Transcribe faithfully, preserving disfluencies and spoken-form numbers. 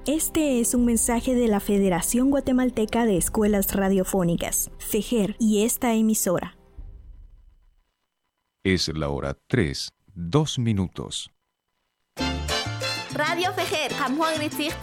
Este es un mensaje de la Federación Guatemalteca de Escuelas Radiofónicas, FEGER, y esta emisora. Es la hora tres, dos minutos. Radio FEGER, Jamjuan Ritzig